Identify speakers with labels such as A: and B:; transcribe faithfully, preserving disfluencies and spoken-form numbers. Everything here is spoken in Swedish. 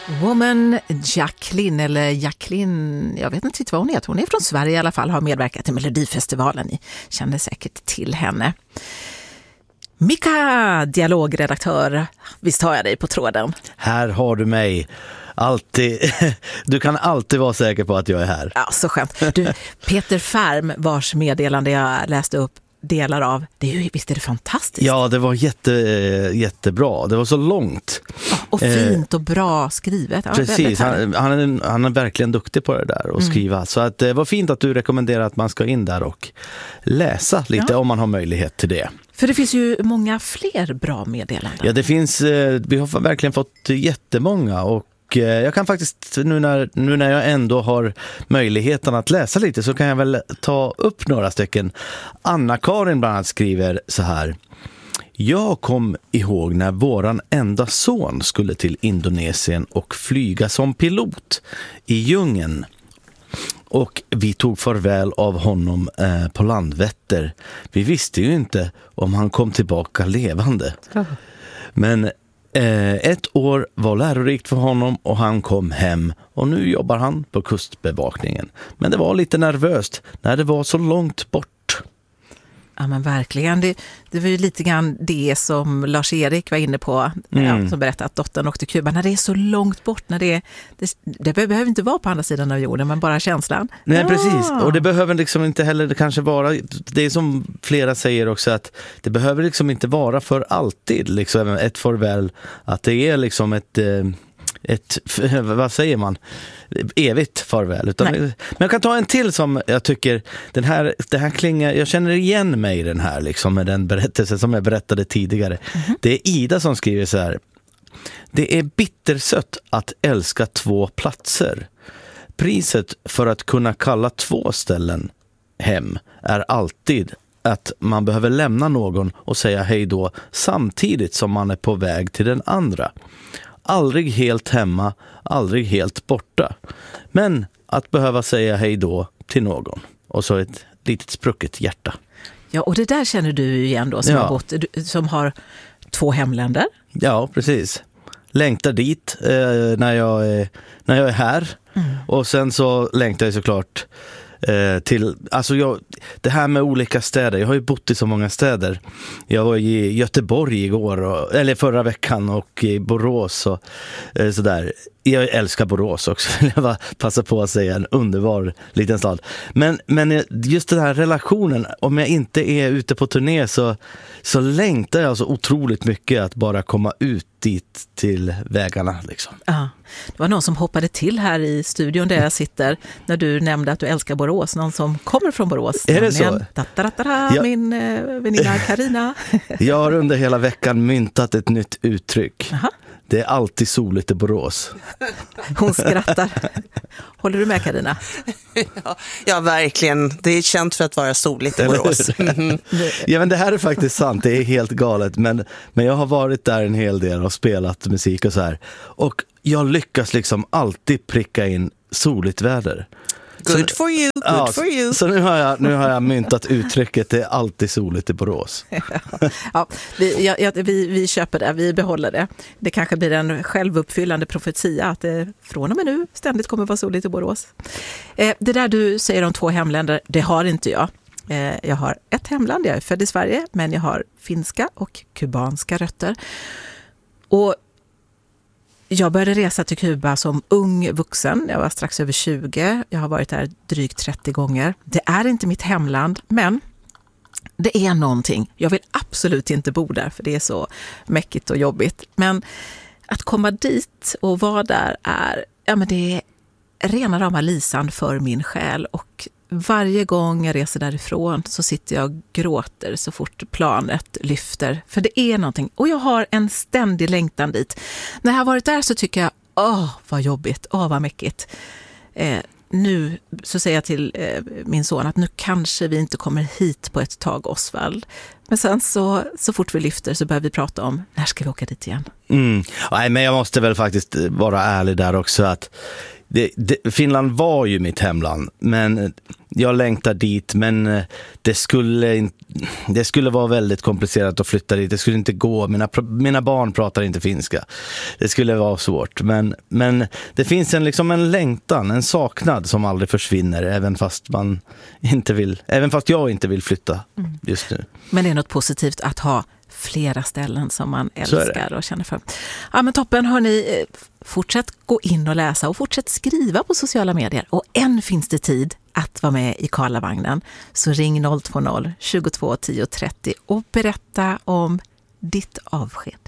A: Woman Jacqueline, eller Jacqueline, jag vet inte vad hon heter. Hon är från Sverige i alla fall, har medverkat i Melodifestivalen. Ni känner säkert till henne. Mika, dialogredaktör, visst har jag dig på tråden?
B: Här har du mig. Alltid. Du kan alltid vara säker på att jag är här.
A: Ja, så skönt. Du, Peter Färm, vars meddelande jag läste upp delar av, det är ju, visst är det fantastiskt?
B: Ja, det var jätte, jättebra. Det var så långt.
A: Ja, och fint och bra skrivet. Ja,
B: precis, han, han, är, han är verkligen duktig på det där och mm. skriva. Så att det var fint att du rekommenderar att man ska in där och läsa lite ja. om man har möjlighet till det.
A: För det finns ju många fler bra meddelanden.
B: Ja, det finns, vi har verkligen fått jättemånga och jag kan faktiskt, nu när, nu när jag ändå har möjligheten att läsa lite, så kan jag väl ta upp några stycken. Anna-Karin bland annat skriver så här: jag kom ihåg när våran enda son skulle till Indonesien och flyga som pilot i djungeln. Och vi tog farväl av honom eh, på Landvetter. Vi visste ju inte om han kom tillbaka levande. Ja. Men Eh, ett år var lärorikt för honom och han kom hem och nu jobbar han på kustbevakningen. Men det var lite nervöst när det var så långt bort.
A: Ja, men verkligen. Det, det var ju lite grann det som Lars-Erik var inne på, mm. ja, som berättade att dottern åkte till Kuba. När det är så långt bort, när det, det, det behöver inte vara på andra sidan av jorden, men bara känslan.
B: Nej,
A: ja.
B: precis. Och det behöver liksom inte heller det kanske vara, det är som flera säger också, att det behöver liksom inte vara för alltid liksom ett farväl, att det är liksom ett... Eh, ett, vad säger man, evigt farväl. Utan, men jag kan ta en till som jag tycker, den här, det här klingar, jag känner igen mig i den här liksom, med den berättelse som jag berättade tidigare. Mm-hmm. Det är Ida som skriver så här: det är bittersött att älska två platser. Priset för att kunna kalla två ställen hem är alltid att man behöver lämna någon och säga hej då samtidigt som man är på väg till den andra. Aldrig helt hemma, aldrig helt borta. Men att behöva säga hej då till någon. Och så ett litet sprucket hjärta.
A: Ja, och det där känner du igen då som, ja. har, bott, som har två hemländer.
B: Ja, precis. Längtar dit eh, när, jag är, när jag är här. Mm. Och sen så längtar jag såklart eh, till... Alltså jag, det här med olika städer. Jag har ju bott i så många städer. Jag var i Göteborg igår, och, eller förra veckan, och i Borås och eh, sådär. Jag älskar Borås också. Jag bara passa på att säga en underbar liten stad. Men, men just den här relationen, om jag inte är ute på turné så, så längtar jag så otroligt mycket att bara komma ut dit till vägarna. Liksom.
A: Ja, det var någon som hoppade till här i studion där jag sitter när du nämnde att du älskar Borås. Någon som kommer från Borås.
B: Är det så?
A: Tattaratara, ja. Min äh, väninna Carina.
B: Jag har under hela veckan myntat ett nytt uttryck. Aha. Det är alltid soligt i Borås.
A: Hon skrattar. Håller du med, Carina?
C: Ja, ja, verkligen. Det är känt för att vara soligt i Borås. Mm.
B: Ja, men det här är faktiskt sant. Det är helt galet. Men, men jag har varit där en hel del och spelat musik och så här. Och jag lyckas liksom alltid pricka in soligt väder.
C: Good så, for you, good
B: ja,
C: for you.
B: Så nu har, jag, nu har jag myntat uttrycket det är alltid soligt i Borås.
A: Ja, vi, ja, ja, vi, vi köper det, vi behåller det. Det kanske blir en självuppfyllande profetia att det från och med nu ständigt kommer vara soligt i Borås. Eh, det där du säger om två hemländer, det har inte jag. Eh, jag har ett hemland, jag är född i Sverige, men jag har finska och kubanska rötter. Och jag började resa till Kuba som ung vuxen. Jag var strax över tjugo. Jag har varit där drygt trettio gånger. Det är inte mitt hemland, men det är någonting. Jag vill absolut inte bo där för det är så mäckigt och jobbigt. Men att komma dit och vara där är, ja, men det är rena rama lisan för min själ. Och varje gång jag reser därifrån så sitter jag och gråter så fort planet lyfter. För det är någonting. Och jag har en ständig längtan dit. När jag har varit där så tycker jag, åh vad jobbigt, åh vad mäckigt. Eh, nu så säger jag till eh, min son att nu kanske vi inte kommer hit på ett tag, Osvald. Men sen så, så fort vi lyfter så börjar vi prata om när ska vi åka dit igen.
B: Mm. Nej, men jag måste väl faktiskt vara ärlig där också att det, det, Finland var ju mitt hemland, men jag längtar dit, men det skulle, det skulle vara väldigt komplicerat att flytta dit. Det skulle inte gå. Mina, mina barn pratar inte finska. Det skulle vara svårt. Men, men det finns en, liksom en längtan, en saknad som aldrig försvinner, även fast man inte vill, även fast jag inte vill flytta just nu.
A: Men det är något positivt att ha flera ställen som man älskar och känner för. Ja, men toppen, hörni, fortsätt gå in och läsa och fortsätt skriva på sociala medier. Och än finns det tid att vara med i Karlavagnen. Så ring noll två noll, tjugotvå tio trettio och berätta om ditt avsked.